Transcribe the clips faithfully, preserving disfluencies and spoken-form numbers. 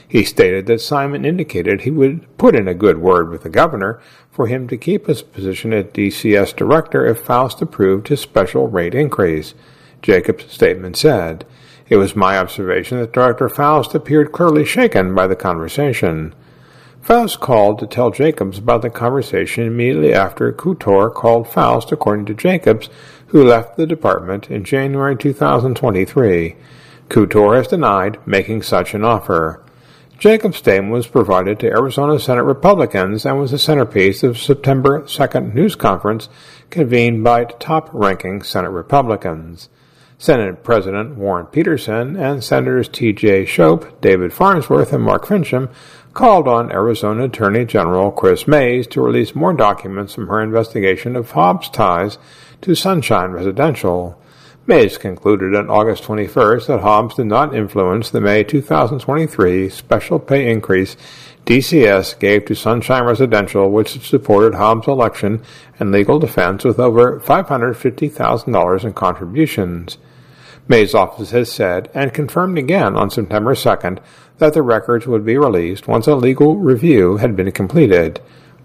He stated that Simon indicated he would put in a good word with the governor for him to keep his position as D C S director if Faust approved his special rate increase. Jacobs' statement said, "It was my observation that Director Faust appeared clearly shaken by the conversation." Faust called to tell Jacobs about the conversation immediately after Couture called Faust, according to Jacobs, who left the department in January two thousand twenty-three. Couture has denied making such an offer. Jacobs' statement was provided to Arizona Senate Republicans and was the centerpiece of September second news conference convened by top-ranking Senate Republicans. Senate President Warren Peterson and Senators T J Shope, David Farnsworth, and Mark Fincham called on Arizona Attorney General Chris Mays to release more documents from her investigation of Hobbs' ties to Sunshine Residential. Mays concluded on August twenty-first that Hobbs did not influence the May two thousand twenty-three special pay increase D C S gave to Sunshine Residential, which supported Hobbs' election and legal defense with over five hundred fifty thousand dollars in contributions. Mays' office has said, and confirmed again on September second, that the records would be released once a legal review had been completed.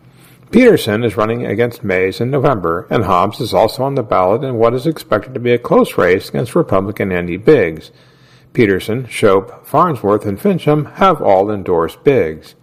Peterson is running against Mays in November, and Hobbs is also on the ballot in what is expected to be a close race against Republican Andy Biggs. Peterson, Shope, Farnsworth, and Fincham have all endorsed Biggs.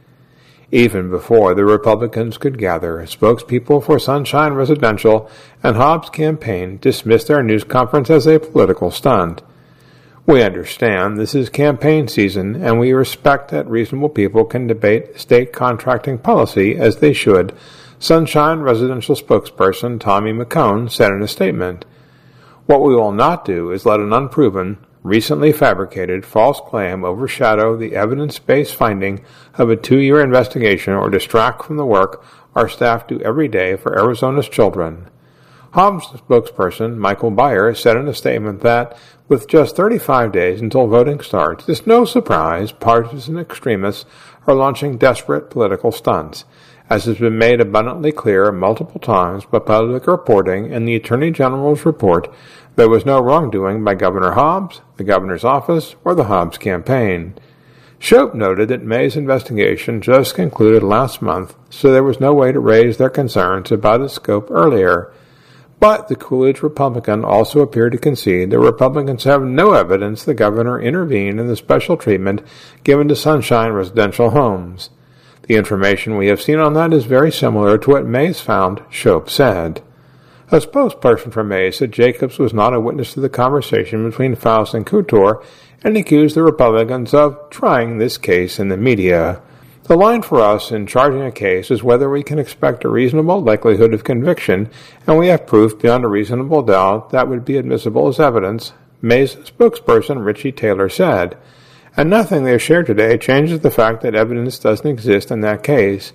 Even before the Republicans could gather, spokespeople for Sunshine Residential and Hobbs' campaign dismissed their news conference as a political stunt. "We understand this is campaign season, and we respect that reasonable people can debate state contracting policy as they should," Sunshine Residential spokesperson Tommy McCone said in a statement. "What we will not do is let an unproven, recently fabricated false claim overshadow the evidence-based finding of a two-year investigation or distract from the work our staff do every day for Arizona's children." Hobbs spokesperson Michael Beyer said in a statement that, with just thirty-five days until voting starts, it's no surprise partisan extremists are launching desperate political stunts. As has been made abundantly clear multiple times by public reporting and the Attorney General's report, there was no wrongdoing by Governor Hobbs, the governor's office, or the Hobbs campaign. Shope noted that May's investigation just concluded last month, so there was no way to raise their concerns about its scope earlier. But the Coolidge Republican also appeared to concede that Republicans have no evidence the governor intervened in the special treatment given to Sunshine Residential homes. The information we have seen on that is very similar to what Mays found, Shope said. A spokesperson for Mays said Jacobs was not a witness to the conversation between Faust and Couture and accused the Republicans of trying this case in the media. The line for us in charging a case is whether we can expect a reasonable likelihood of conviction, and we have proof beyond a reasonable doubt that would be admissible as evidence, Mays spokesperson Richie Taylor said. And nothing they have shared today changes the fact that evidence doesn't exist in that case.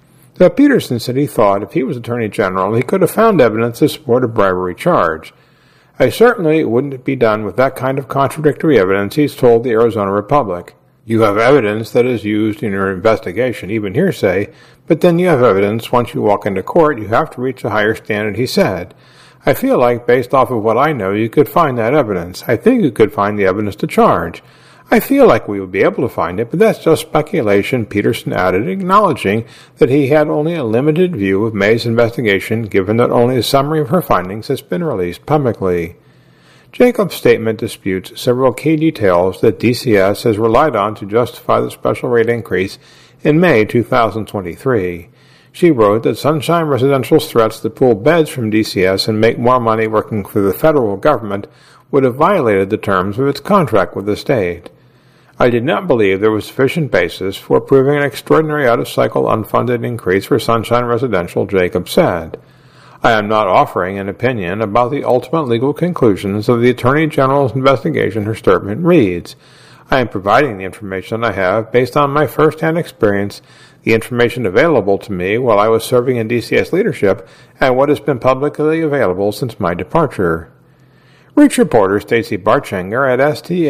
So Peterson said he thought if he was Attorney General, he could have found evidence to support a bribery charge. I certainly wouldn't be done with that kind of contradictory evidence, he's told the Arizona Republic. You have evidence that is used in your investigation, even hearsay, but then you have evidence once you walk into court, you have to reach a higher standard, he said. I feel like, based off of what I know, you could find that evidence. I think you could find the evidence to charge. I feel like we would be able to find it, but that's just speculation, Peterson added, acknowledging that he had only a limited view of May's investigation, given that only a summary of her findings has been released publicly. Jacobs' statement disputes several key details that D C S has relied on to justify the special rate increase in May two thousand twenty-three. She wrote that Sunshine Residential's threats to pull beds from D C S and make more money working for the federal government would have violated the terms of its contract with the state. I did not believe there was sufficient basis for approving an extraordinary out-of-cycle unfunded increase for Sunshine Residential, Jacobs said. I am not offering an opinion about the ultimate legal conclusions of the Attorney General's investigation, her statement reads. I am providing the information I have based on my first-hand experience, the information available to me while I was serving in D C S leadership, and what has been publicly available since my departure. Reach reporter Stacey Barchenger at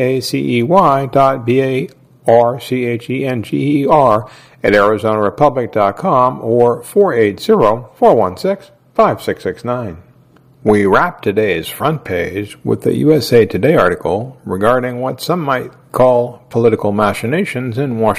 stacey dot barchenger at arizona republic dot com or four eight zero, four one six, five six six nine. We wrap today's front page with the U S A Today article regarding what some might call political machinations in Washington.